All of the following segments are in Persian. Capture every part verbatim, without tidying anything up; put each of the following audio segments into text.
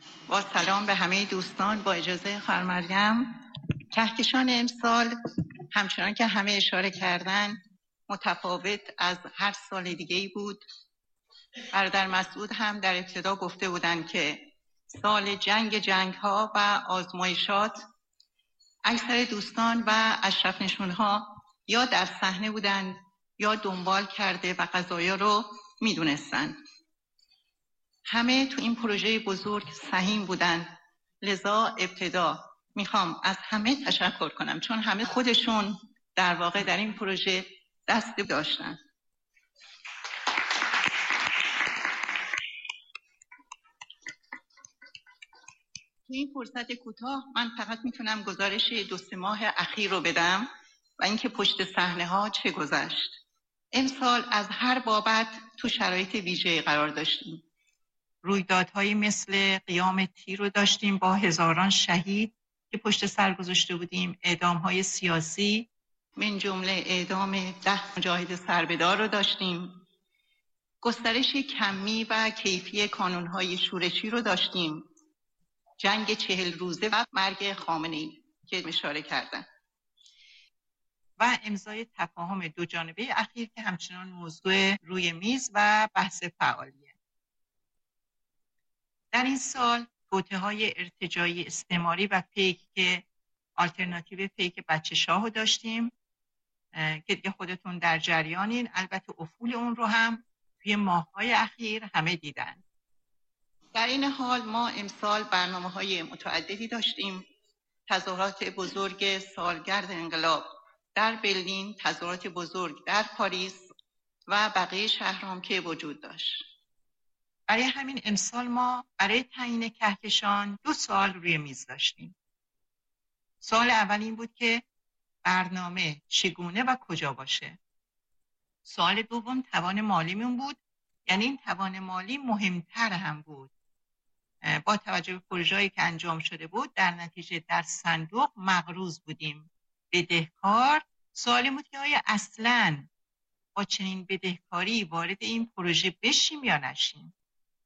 با سلام به همه دوستان، با اجازه خانم مریم. کهکشان امسال همچنان که همه اشاره کردن متفاوت از هر سال دیگه‌ای بود. برادر مسعود هم در ابتدا گفته بودند که سال جنگ جنگ ها و آزمایشات. اکثر دوستان و اشرف نشونها یا در صحنه بودند یا دنبال کرده و قضایا رو میدونستند. همه تو این پروژه بزرگ سهیم بودن. لذا ابتدا میخوام از همه تشکر کنم چون همه خودشون در واقع در این پروژه دست داشتن. تو این فرصت کوتاه من فقط میتونم گزارش دو سه ماه اخیر رو بدم و اینکه پشت صحنه ها چه گذشت. امسال از هر بابت تو شرایط ویژه قرار داشتیم. رویدادهایی مثل قیام تیر رو داشتیم با هزاران شهید که پشت سر گذاشته بودیم، اعدام‌های سیاسی من جمله اعدام ده مجاهد سربدار رو داشتیم، گسترش کمی و کیفی کانون‌های شورشی رو داشتیم، جنگ چهل روزه و مرگ خامنه‌ای که اشاره کردن و امضای تفاهم دو جانبه اخیر که همچنان موضوع روی میز و بحث فعالیه. در این سال توطئه‌های ارتجاعی استعماری و فیک که آلترناتیو فیک بچه شاهو داشتیم که دیگه خودتون در جریانین. البته افول اون رو هم توی ماه‌های اخیر همه دیدن. در این حال ما امسال برنامه‌های متعددی داشتیم. تظاهرات بزرگ سالگرد انقلاب در برلین، تظاهرات بزرگ در پاریس و بقیه شهرام که وجود داشت. برای همین امسال ما برای تعیین کهکشان دو سوال روی میز داشتیم. سوال اول این بود که برنامه چگونه و کجا باشه. سوال دوم توان مالیمون بود، یعنی این توان مالی مهمتر هم بود. با توجه به پروژه‌ای که انجام شده بود در نتیجه در صندوق مقروض بودیم. بدهکار. سوال بود که آیا اصلاً با چنین بدهکاری وارد این پروژه بشیم یا نشیم.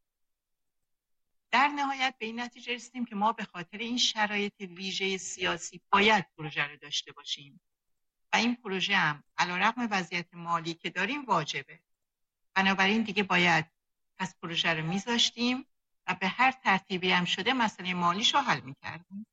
در نهایت به این نتیجه رسیدیم که ما به خاطر این شرایط ویژه سیاسی باید پروژه رو داشته باشیم و این پروژه هم علیرغم وضعیت مالی که داریم واجبه. بنابراین دیگه باید پس پروژه رو میذاشتیم و به هر ترتیبی هم شده مسئله مالیش رو حل میکردیم.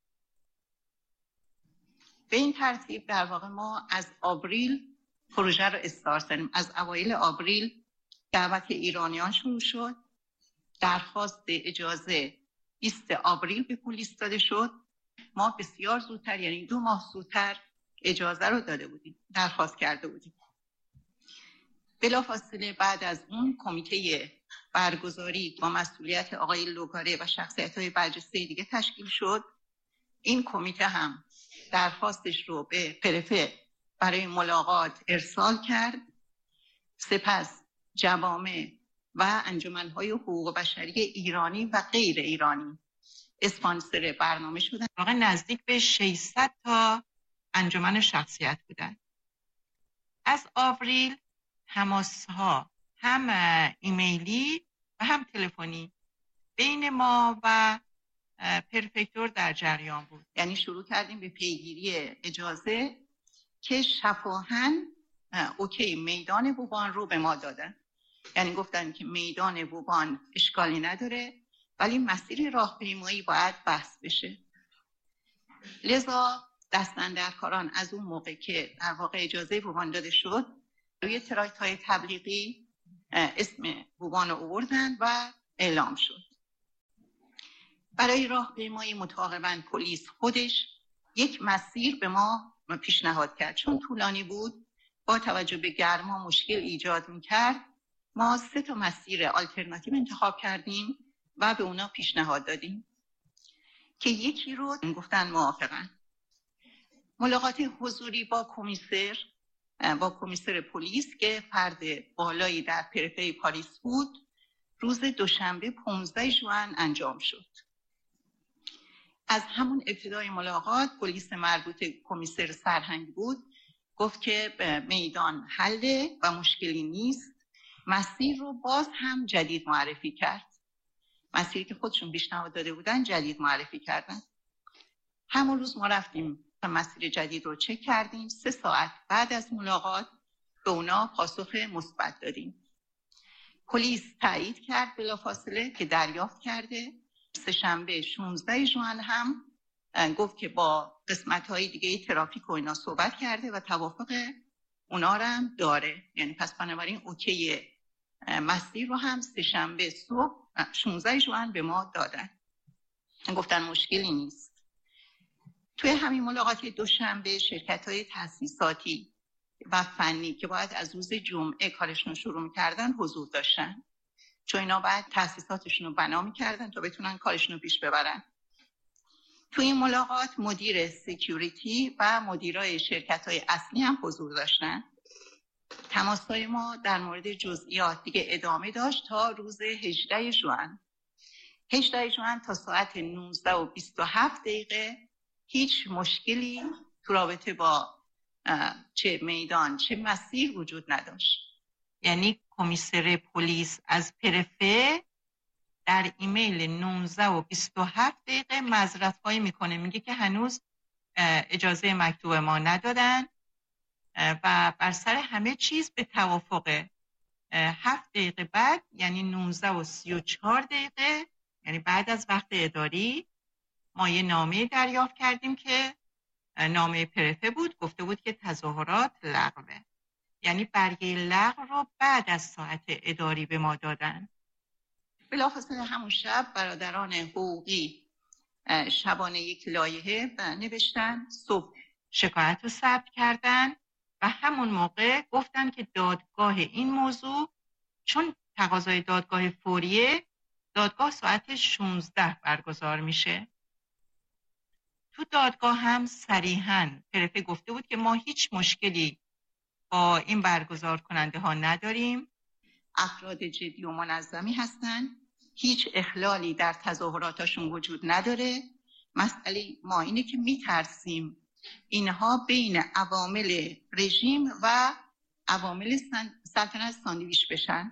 به این ترتیب در واقع ما از آوریل پروژه رو استارت کردیم. از اوایل آوریل دعوت ایرانیان شروع شد. درخواست اجازه بیست آوریل به پلیس داده شد. ما بسیار زودتر، یعنی دو ماه زودتر اجازه رو داده بودیم، درخواست کرده بودیم. بلافاصله بعد از اون کمیته برگزاری با مسئولیت آقای لوگاره و شخصیت‌های برجسته دیگه تشکیل شد. این کمیته هم درخواستش رو به پرفه برای ملاقات ارسال کرد. سپس جوامع و انجمن‌های حقوق بشری ایرانی و غیر ایرانی اسپانسر برنامه شدن. واقعا نزدیک به ششصد تا انجمن شخصیت بودن. از آوریل تماس‌ها هم ایمیلی و هم تلفنی بین ما و پرفکتور در جریان بود. یعنی شروع کردیم به پیگیری اجازه که شفاهن اوکی میدان بوبان رو به ما دادن. یعنی گفتن که میدان بوبان اشکالی نداره ولی مسیر راهپیمایی باید بحث بشه. لذا دستاندرکاران از اون موقع که در واقع اجازه بوبان داده شد روی تراکت های تبلیغی اسم بوبان رو آوردن و اعلام شد. برای راهپیمایی متعاقباً پلیس خودش یک مسیر به ما پیشنهاد کرد. چون طولانی بود با توجه به گرما مشکل ایجاد میکرد. ما سه تا مسیر آلترناتیو انتخاب کردیم و به اونا پیشنهاد دادیم که یکی رو گفتن موافقن. ملاقات حضوری با کمیسر با کمیسر پلیس که فرد بالایی در پرفه پاریس بود روز دوشنبه پانزده ژوئن انجام شد. از همون ابتدای ملاقات پلیس مربوط کمیسر سرهنگ بود گفت که میدان حله و مشکلی نیست. مسیر رو باز هم جدید معرفی کرد مسیری که خودشون پیشنهاد داده بودن جدید معرفی کردن. همون روز ما رفتیم و مسیر جدید رو چک کردیم. سه ساعت بعد از ملاقات به اونا پاسخ مثبت دادیم. پلیس تایید کرد بلافاصله که دریافت کرده. سه‌شنبه شانزده ژوئن هم گفت که با قسمت‌های دیگه ترافیک و اینا صحبت کرده و توافق اونا رو هم داره. یعنی پس بنابراین اوکی مسیر رو هم سه‌شنبه صبح شانزده ژوئن به ما دادن. گفتن مشکلی نیست. توی همین ملاقات دوشنبه شرکت‌های تأسیساتی و فنی که باید از روز جمعه کارشون رو شروع می‌کردن حضور داشتن، چون اینا باید تأسیساتشون رو بنا می‌کردن تا بتونن کارشون رو پیش ببرن. توی این ملاقات مدیر سکیوریتی و مدیرای شرکت‌های اصلی هم حضور داشتن. تماس‌های ما در مورد جزئیات دیگه ادامه داشت تا روز هجدهم ژوئن. هجدهم ژوئن تا ساعت نوزده و بیست و هفت دقیقه هیچ مشکلی تو رابطه با چه میدان چه مسیر وجود نداشت. یعنی کمیسر پلیس از پرفه در ایمیل نوزده و بیست و هفت دقیقه معذرت‌خواهی میکنه، میگه که هنوز اجازه مکتوب ما ندادن و بر سر همه چیز به توافق. هفت دقیقه بعد یعنی نوزده و سی و چهار دقیقه یعنی بعد از وقت اداری ما یه نامه دریافت کردیم که نامه پرفه بود، گفته بود که تظاهرات لغوه. یعنی برگه لغو رو بعد از ساعت اداری به ما دادن. بلافاصله همون شب برادران حقوقی شبانه یک لایحه نوشتن، صبح شکایت رو ثبت کردن و همون موقع گفتن که دادگاه این موضوع، چون تقاضای دادگاه فوریه، دادگاه ساعت شانزده برگزار میشه. تو دادگاه هم صریحاً پرفه گفته بود که ما هیچ مشکلی با این برگزار کننده ها نداریم، افراد جدی و منظمی هستن، هیچ اخلالی در تظاهراتشون وجود نداره. مسئله ما اینه که میترسیم اینها بین عوامل رژیم و عوامل سلطنت ساندویچ بشن.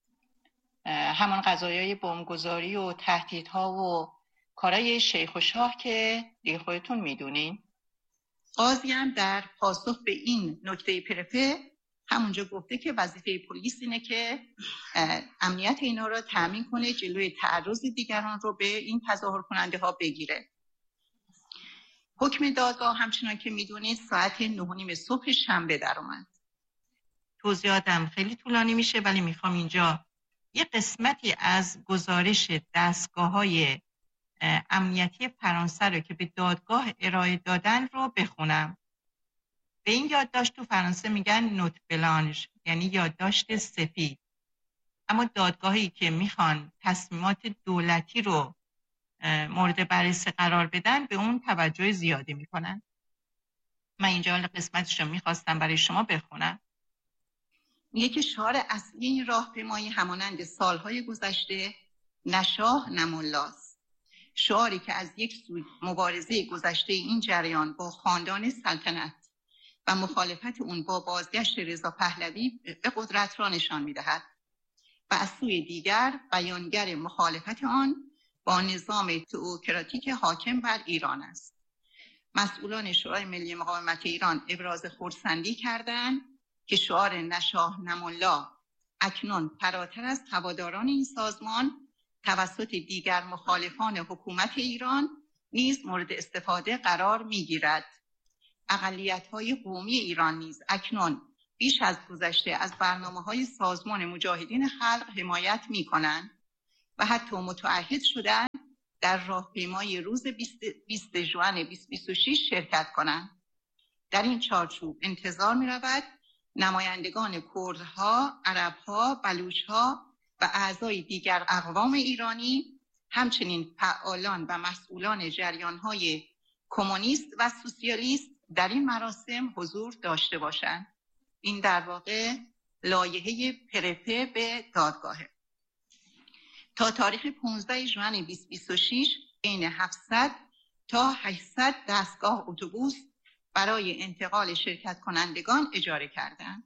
همون قضایای بمبگذاری و تهدیدها و کارای شیخ و شاه که دیگه خودتون میدونین. قاضی هم در پاسخ به این نکته پرفه همونجا گفته که وظیفه پلیس اینه که امنیت اینا رو تامین کنه، جلوی تعرض دیگران رو به این تظاهر کننده ها بگیره. حکم دادگاه همچنان که میدونید ساعت نه و نیم صبح شنبه در اومد. توضیحاتم خیلی طولانی میشه ولی میخوام اینجا یه قسمتی از گزارش دستگاه‌های امنیتی فرانسه رو که به دادگاه ارائه دادن رو بخونم. به این یادداشت تو فرانسه میگن نوت بلانش، یعنی یادداشت سفید. اما دادگاهی که میخوان تصمیمات دولتی رو مورد بررسی قرار بدن به اون توجه زیادی میکنن. من اینجا قسمتش رو میخواستم برای شما بخونم. میگه که شعار اصلی این راهپیمایی همانند سالهای گذشته نشاه نمولاست. شعاری که از یک سوی مبارزه گذشته این جریان با خاندان سلطنت و مخالفت اون با بازگشت رضا پهلوی به قدرت را نشان می‌دهد و از سوی دیگر بیانگر مخالفت آن با نظام تئوکراتیک حاکم بر ایران است. مسئولان شورای ملی مقاومت ایران ابراز خرسندی کردند که شعار نشاه نمولا اکنون فراتر از هواداران این سازمان توسط دیگر مخالفان حکومت ایران نیز مورد استفاده قرار می‌گیرد. اقلیت‌های قومی ایران نیز اکنون بیش از گذشته از برنامه‌های سازمان مجاهدین خلق حمایت می‌کنند و حتی متعهد شدند در راهپیمایی روز بیست ژوئن بیست و بیست و شش شرکت کنند. در این چارچوب انتظار می‌رود نمایندگان کردها، عرب‌ها، بلوچ‌ها و اعضای دیگر اقوام ایرانی، همچنین فعالان و مسئولان جریان‌های کمونیست و سوسیالیست در این مراسم حضور داشته باشند. این در واقع لایحه پرفه به دادگاهه. تا تاریخ پانزده ژوئن بیست و بیست و شش بین هفتصد تا هشتصد دستگاه اتوبوس برای انتقال شرکت کنندگان اجاره کردند.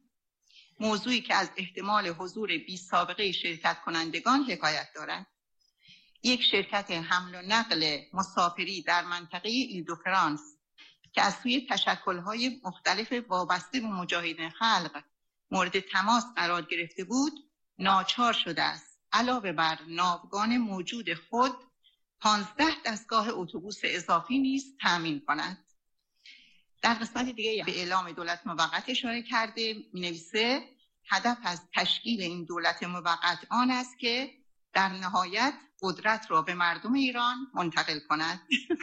موضوعی که از احتمال حضور بی سابقه شرکت کنندگان حکایت دارد. یک شرکت حمل و نقل مسافری در منطقه ایل دو فرانس که از سوی تشکل‌های مختلف وابسته به مجاهدین خلق مورد تماس قرار گرفته بود، ناچار شده است علاوه بر ناوگان موجود خود پانزده دستگاه اتوبوس اضافی نیز تامین کند. در قسمت دیگه به اعلام دولت موقت اشاره کرده، می‌نویسه هدف از تشکیل این دولت موقت آن است که در نهایت قدرت را به مردم ایران منتقل کند.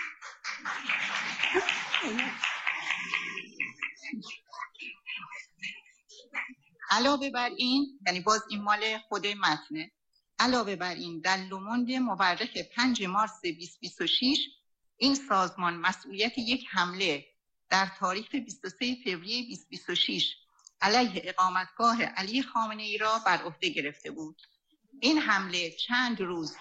علاوه بر این، یعنی باز این مال خود متنه، علاوه بر این در لوموند مورخ پنج مارس بیست بیست و شش این سازمان مسئولیت یک حمله در تاریخ بیست و سوم فوریه بیست بیست و شش علیه اقامتگاه علی خامنه‌ای را بر عهده گرفته بود. این حمله چند روز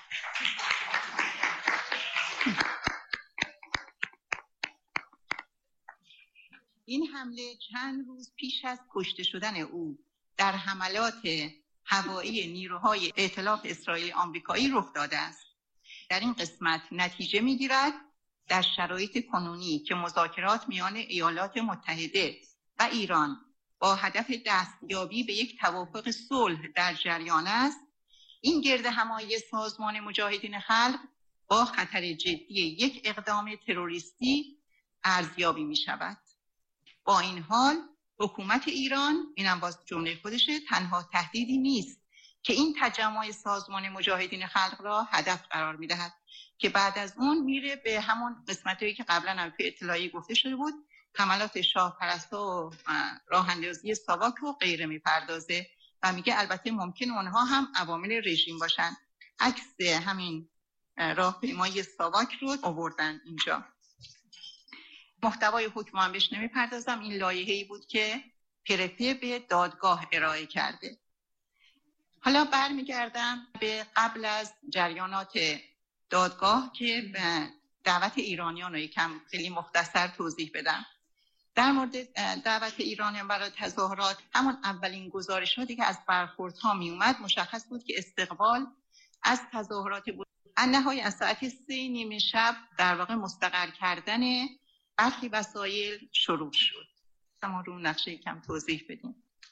این حمله چند روز پیش از کشته شدن او در حملات هوایی نیروهای ائتلاف اسرائیلی آمریکایی رخ داده است. در این قسمت نتیجه می‌گیرد در شرایط کنونی که مذاکرات میان ایالات متحده و ایران با هدف دستیابی به یک توافق صلح در جریان است، این گرد همایی سازمان مجاهدین خلق با خطر جدی یک اقدام تروریستی ارزیابی می شود. با این حال حکومت ایران، اینم باز جمله خودشه، تنها تهدیدی نیست که این تجمع سازمان مجاهدین خلق را هدف قرار می دهد که بعد از اون میره به همون قسمتایی که قبلا هم توی اطلاعیه گفته شده بود، حملات شاه پرستا و راه اندازی ساواک رو غیره میپردازه و میگه البته ممکن اونها هم عوامل رژیم باشن. عکس همین راهپیمایی ساواک رو آوردن اینجا. محتوای حکم هم بهش نمیپردازم. این لایحه‌ای بود که پرپه به دادگاه ارائه کرده. حالا برمیگردم به قبل از جریانات دادگاه که دعوت ایرانیان رو یکم خیلی مختصر توضیح بدم. در مورد دعوت ایرانیان برای تظاهرات، همون اولین گزارشاتی که از برخوردها می اومد مشخص بود که استقبال از تظاهرات بود. النهایی از ساعت سه نیمه شب در واقع مستقر کردن برخی وسایل شروع شد. ما رو نقشه یکم توضیح بدیم.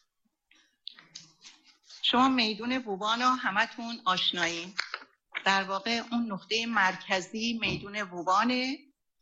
شما میدون ووبان رو همتون آشنایین. در واقع اون نقطه مرکزی میدون ووبانه،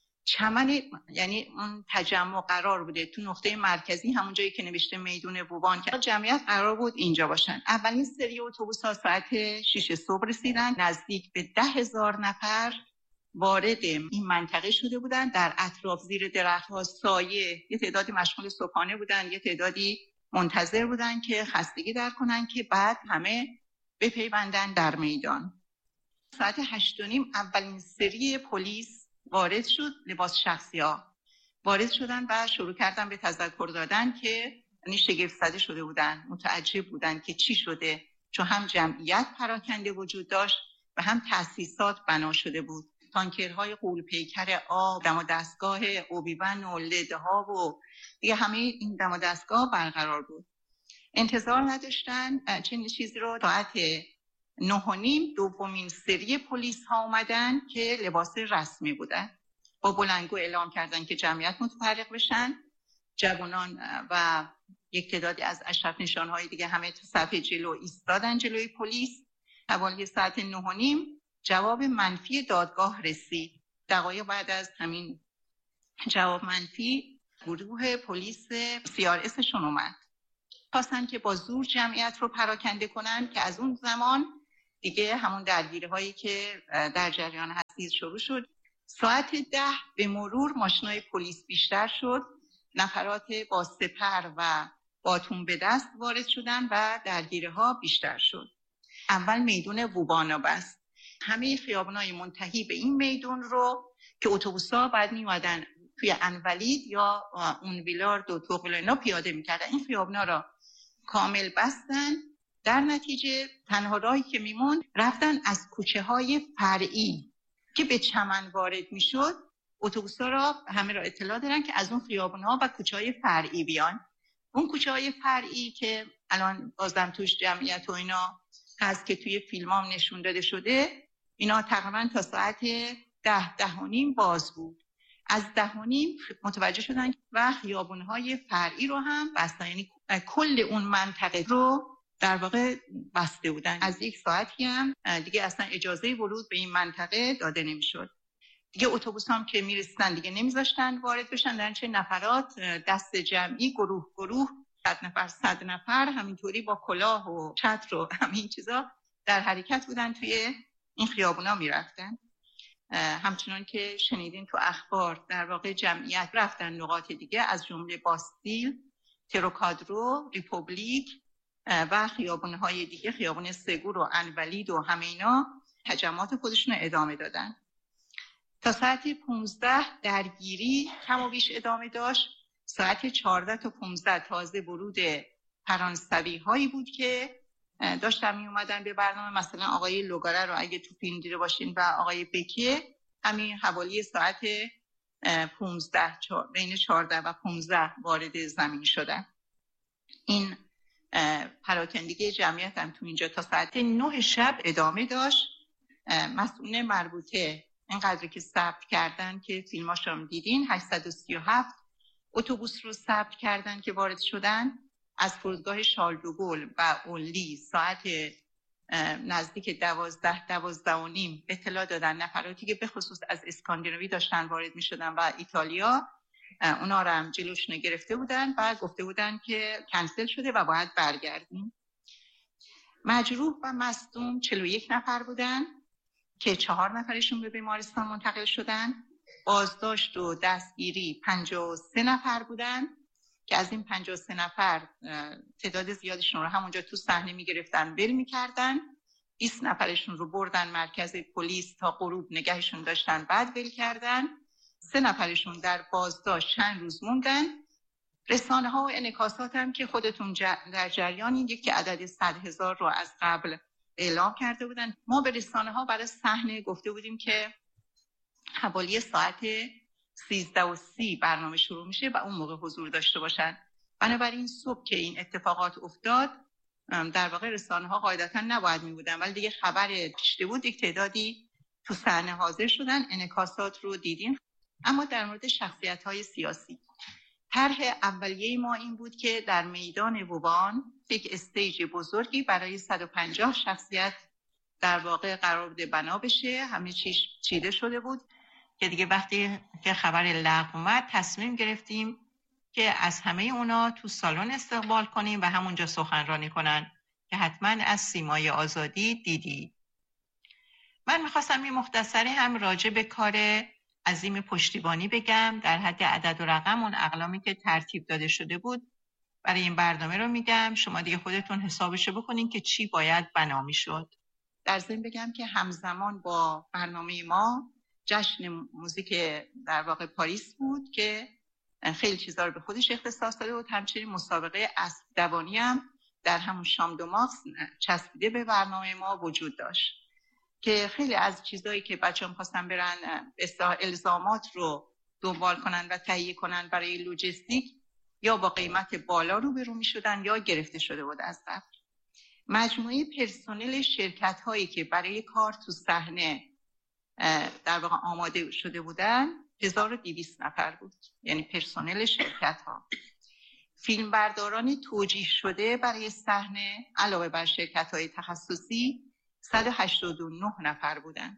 چمن، یعنی اون تجمع قرار بوده تو نقطه مرکزی، همون جایی که نوشته میدون ووبان که جمعیت قرار بود اینجا باشن. اولین سری اتوبوس‌ها ساعت شش صبح رسیدن، نزدیک به ده هزار نفر وارد این منطقه شده بودن. در اطراف زیر درخت‌ها سایه، یه تعدادی مشغول صبحانه بودن، یه تعدادی منتظر بودن که خستگی در کنن که بعد همه بپیوندن در میدان. ساعت هشت و نیم اولین سری پلیس وارد شد، لباس شخصی ها وارد شدن و شروع کردن به تذکر دادن که یعنی شگفت زده شده بودن، متعجب بودن که چی شده، چون هم جمعیت پراکنده وجود داشت و هم تأسیسات بنا شده بود. تانکرهای غول پیکر آب، دم و دستگاه اوبیون و لده ها و دیگه همه این دم و دستگاه برقرار بود. انتظار نداشتن چنین چیزی رو. ساعت نه و نیم دومین سری پلیس ها اومدن که لباس رسمی بودن، با بلندگو اعلام کردن که جمعیت متفرق بشن. جوانان و یک تعدادی از اشرف نشانهای دیگه همه تو صف جلو ایستادن جلوی پلیس. حوالی ساعت نه و نیم جواب منفی دادگاه رسید. دقایق بعد از همین جواب منفی گروه پلیس سی آر اس شون اومد، خواستن که با زور جمعیت رو پراکنده کنن که از اون زمان دیگه همون درگیری هایی که در جریان هست شروع شد. ساعت ده به مرور ماشینای پلیس بیشتر شد، نفرات با سپر و باتون به دست وارد شدن و درگیری ها بیشتر شد. اول میدون ووبانا بست. همه خیابانای منتهی به این میدون رو که اتوبوس‌ها بعد میومدن توی انولید یا اون ویلارد و توغلنا پیاده میکردن، این خیابانا رو کامل بستن. در نتیجه تنها راهی که میموند رفتن از کوچه های فرعی که به چمن وارد میشد. اتوبوس‌ها را همه را اطلاع دادن که از اون خیابان‌ها و کوچه های فرعی بیان. اون کوچه های فرعی که الان بازم توش جمعیت و اینا هست که توی فیلم هم نشون داده شده، اینا تقریبا تا ساعت ده ده و نیم باز بود. از ده و نیم متوجه شدن و خیابون‌های فرعی رو هم بستن، یعنی کل اون منطقه رو در واقع بسته بودن. از یک ساعتی هم دیگه اصلا اجازه ورود به این منطقه داده نمیشد. دیگه اتوبوس هم که میرسیدن دیگه نمیذاشتن وارد بشن، در چه نفرات دست جمعی گروه گروه صد نفر صد نفر همینطوری با کلاه و چتر و همین چیزا در حرکت بودن توی این خیابونا میرفتن. همچنان که شنیدین تو اخبار در واقع جمعیت رفتن نقاط دیگه از جمله باستیل، تروکادرو، ریپوبلیک و خیابون‌های دیگه، خیابون سگور و الولید و همه اینا تجمعات خودشون رو ادامه دادن. تا ساعت پانزده درگیری کم و بیش ادامه داشت. ساعت چهارده تا پانزده تازه ورود فرانسوی هایی بود که داشتن می اومدن به برنامه، مثلا آقای لوگاره رو اگه تو فیلم دیده باشین و آقای بکیه همین حوالی ساعت پانزده بین چهارده و پانزده وارد زمین شدن. این پراکندگی جمعیت هم تو اینجا تا ساعت نه شب ادامه داشت. مسئول مربوطه اینقدر که ثبت کردن که فیلماش هم دیدین، هشتصد و سی و هفت اتوبوس رو ثبت کردن که وارد شدن از فرودگاه شارل دو گل و اونلی. ساعت نزدیک دوازده دوازده و نیم اطلاع دادن نفراتی که به خصوص از اسکاندیناوی داشتن وارد می شدن و ایتالیا، اونا رو هم جلوشون گرفته بودن و گفته بودن که کنسل شده و باید برگردیم. مجروح و مصدوم چهل و یک نفر بودن که چهار نفرشون به بیمارستان منتقل شدن. بازداشت و دستگیری پنجاه و سه نفر بودن که از این پنجاه و سه نفر تعداد زیادشون رو همونجا تو صحنه میگرفتن ول میکردن. بیست نفرشون رو بردن مرکز پلیس تا غروب نگهشون داشتن، بعد ول کردن. سه نفرشون در بازداشت چند روز موندن. رسانه ها و انعکاسات هم که خودتون در جریان این که عدد صد هزار رو از قبل اعلام کرده بودن. ما به رسانه ها برای صحنه گفته بودیم که حوالی ساعت سیزده و سی برنامه شروع میشه و اون موقع حضور داشته باشن. بنابراین صبح که این اتفاقات افتاد در واقع رسانه ها قاعدتا نباید می بودن، ولی دیگه خبر پیشته بود، یک تعدادی تو صحنه حاضر شدن. انعکاسات رو دیدیم. اما در مورد شخصیت های سیاسی، طرح اولیه ما این بود که در میدان ووبان یک استیج بزرگی برای صد و پنجاه شخصیت در واقع قرار بوده بنا بشه. همه چیز چیده شده بود که دیگه وقتی که خبر لغو اومد تصمیم گرفتیم که از همه اونا تو سالن استقبال کنیم و همونجا سخنرانی کنن که حتما از سیمای آزادی دیدی. من میخواستم یه مختصری هم راجع به کار عظیم پشتیبانی بگم. در حد عدد و رقم اون اقلامی که ترتیب داده شده بود برای این برنامه رو میگم، شما دیگه خودتون حسابشو بکنین که چی باید بنا میشد. در ضمن بگم که همزمان با برنامه ما جشن موزیک در واقع پاریس بود که خیلی چیزا رو به خودش اختصاص داده بود. همچنین مسابقه اسب دوانی هم در همون شام دو مارس چسبیده به برنامه ما وجود داشت که خیلی از چیزایی که بچه‌ها می‌خواستن برن الزامات رو دنبال کنن و تهیه کنن برای لوجستیک یا با قیمت بالا روبرو می‌شدن یا گرفته شده بود از قبل. مجموعه پرسنل شرکت‌هایی که برای کار تو صحنه در واقع آماده شده بودن هزار و دویست نفر بود، یعنی پرسنل شرکت‌ها. فیلمبرداران توجیه شده برای صحنه علاوه بر شرکت‌های تخصصی صد و هشتاد و نه نفر بودن.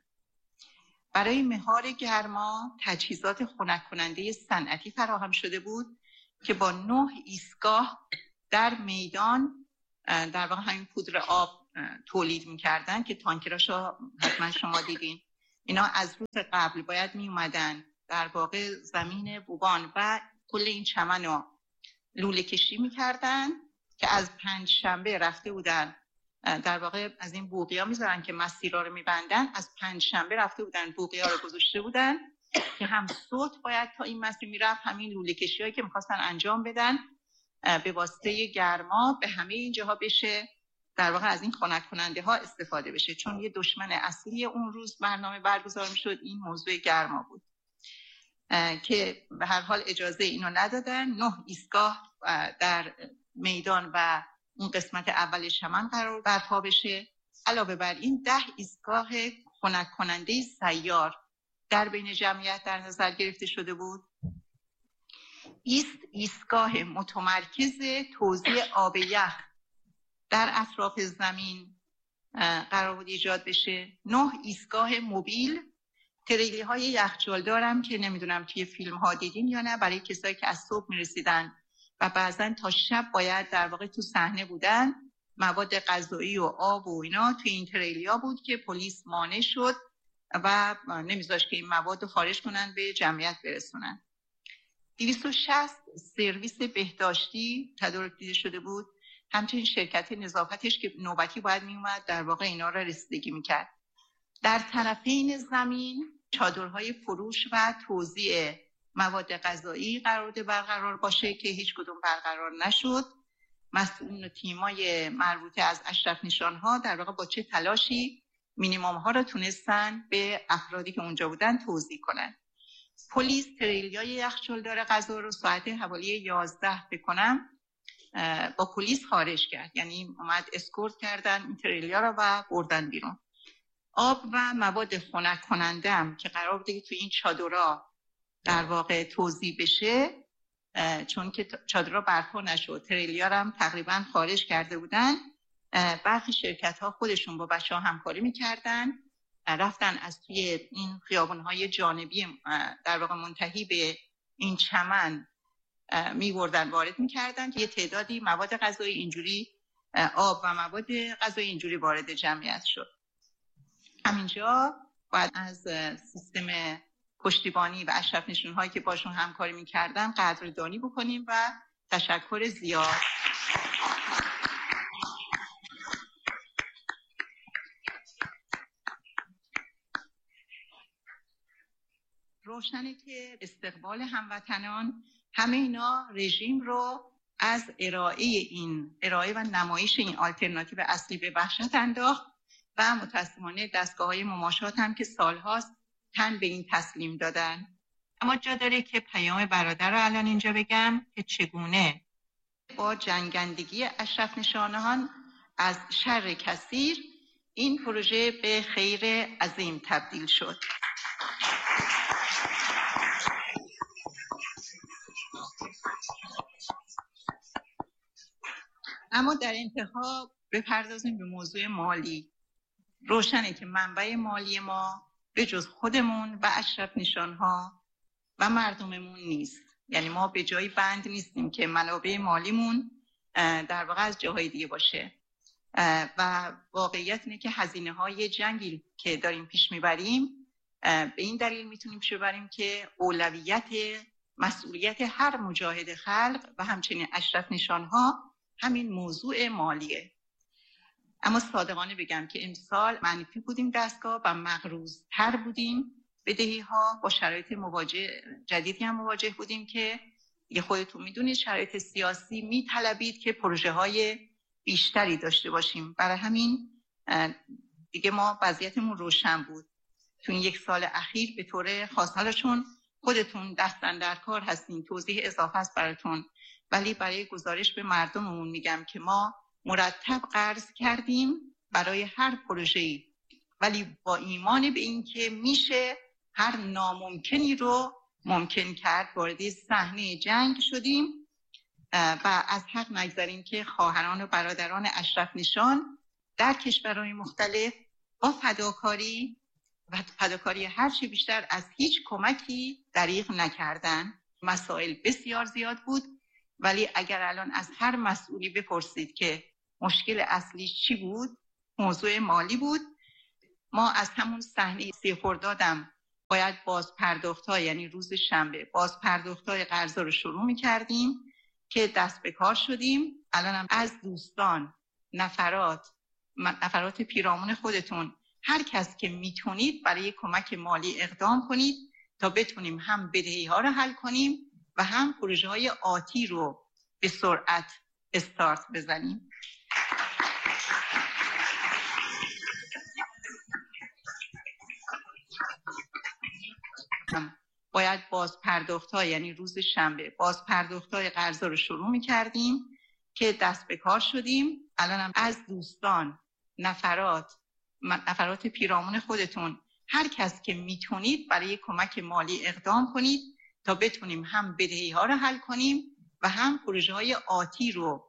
برای مهار گرما تجهیزات خنک کننده صنعتی فراهم شده بود که با نه ایستگاه در میدان در واقع همین پودر آب تولید می‌کردن که تانکراشو حتما شما دیدین. اینا از روز قبل باید می اومدن در واقع زمین ووبان و کل این چمن رو لوله کشی می‌کردن که از پنج شنبه رفته بودن در واقع از این بوقیا میذارن که مسیرها رو میبندن. از پنج شنبه رفته بودن بوقیا رو گذاشته بودن که هم صوت باید تا این مسیر میرفت، همین لوله کشی هایی که میخواستن انجام بدن به واسطه گرما به همه این جاها بشه در واقع از این خنک کننده ها استفاده بشه، چون یه دشمن اصلی اون روز برنامه برگزار میشد این موضوع گرما بود که به هر حال اجازه اینو ندادن. نه ایستگاه در میدان و اون قسمت اول چمن قرار برپا بشه. علاوه بر این ده ایستگاه خنک کننده سیار در بین جمعیت در نظر گرفته شده بود. بیست ایستگاه متمرکز توزیع آب یخ در اطراف زمین قرار بود ایجاد بشه. نه ایستگاه موبیل، تریلی های یخچال دارم که نمیدونم توی فیلم ها دیدین یا نه، برای کسایی که از صبح میرسیدن و بعضن تا شب باید در واقع تو صحنه بودن. مواد غذایی و آب و اینا توی این تریلی ها بود که پلیس مانع شد و نمیذاشت که این مواد رو خارج کنن به جمعیت برسونن. دویست و شصت سرویس بهداشتی تدارک دیده شده بود. همچنین شرکت نظافتش که نوبتی باید میومد در واقع اینا را رسیدگی میکرد. در طرفین زمین چادرهای فروش و توزیع مواد غذایی قرار بود برقرار باشه که هیچ کدوم برقرار نشد. مسئولین تیمای مربوطه از اشرف نشانها در واقع با چه تلاشی مینیمم ها را تونستن به افرادی که اونجا بودن توزیع کنن. پلیس تریلیای یخچالدار غذا رو ساعت حوالی یازده بکنم با پلیس خارج کرد، یعنی اومد اسکورت کردن این تریلیا رو و بردن بیرون. آب و مواد خنک کننده هم که قرار بوده که تو این چادرها در واقع توزیع بشه، چون که چادرها برپا نشد، تریلیا هم تقریبا خارج کرده بودن. برخی شرکت ها خودشون با بچه ها همکاری میکردن، رفتن از توی این خیابون های جانبی در واقع منتهی به این چمن می‌بردن وارد می‌کردن که یه تعدادی مواد غذایی اینجوری، آب و مواد غذایی اینجوری وارد جمعیت شد. همینجا باید از سیستم پشتیبانی و اشرف نشون‌هایی که باشون همکاری می‌کردن قدردانی بکنیم و تشکر زیاد. روشنه که استقبال هموطنان همه اینا رژیم رو از ارائه این ارائه و نمایش این آلترناتیو اصلی به وحشت انداخت و متأسفانه دستگاه‌های مماشات هم که سالهاست تن به این تسلیم دادن. اما جا داره که پیام برادر رو الان اینجا بگم که چگونه با جنگندگی اشرف نشانهان از شر کثیر این پروژه به خیر عظیم تبدیل شد. اما در انتها بپردازیم به موضوع مالی. روشنه که منبع مالی ما به جز خودمون و اشرف نشانها و مردممون نیست. یعنی ما به جایی بند نیستیم که منابع مالیمون در واقع از جاهای دیگه باشه و واقعیت اینه که هزینه های جنگی که داریم پیش میبریم به این دلیل میتونیم پیش ببریم که اولویت مسئولیت هر مجاهد خلق و همچنین اشرف نشانها همین موضوع مالیه. اما صادقانه بگم که امسال منفی بودیم دستگاه و مغروض‌تر بودیم. بدهی ها با شرایط مواجه جدیدی هم مواجه بودیم که یه خودتون میدونید شرایط سیاسی میطلبید که پروژه های بیشتری داشته باشیم. برای همین دیگه ما وضعیتمون روشن بود. تو این یک سال اخیر به طور خاص، حالا چون خودتون دستن در کار هستین توضیح اضافه است براتون، ولی برای گزارش به مردممون میگم که ما مرتب قرض کردیم برای هر پروژه‌ای، ولی با ایمان به این که میشه هر ناممکنی رو ممکن کرد. وارد صحنه جنگ شدیم و از حق نگذاریم که خواهران و برادران اشرف نشان در کشورهای مختلف با فداکاری و فداکاری هر چی بیشتر از هیچ کمکی دریغ نکردن. مسائل بسیار زیاد بود، ولی اگر الان از هر مسئولی بپرسید که مشکل اصلی چی بود، موضوع مالی بود. ما از همون صحنه سی خردادم باید باز پرداخت‌ها، یعنی روز شنبه باز پرداخت‌های قرضا رو شروع می‌کردیم که دست به کار شدیم. الانم از دوستان، نفرات نفرات پیرامون خودتون، هر کس که میتونید برای کمک مالی اقدام کنید تا بتونیم هم بدهی‌ها رو حل کنیم و هم پروژه‌های آتی رو به سرعت استارت بزنیم. باید باز پرداخت‌ها، یعنی روز شنبه باز پرداخت‌های قرضا رو شروع می‌کردیم که دست به کار شدیم. الانم از دوستان، نفرات نفرات پیرامون خودتون، هر کس که میتونید برای کمک مالی اقدام کنید تا بتونیم هم بدهی ها رو حل کنیم و هم پروژه های آتی رو